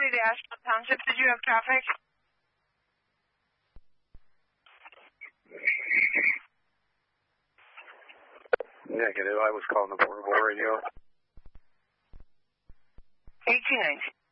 to Asheville Township. Did you have traffic? Negative. I was calling the portable radio. 1819.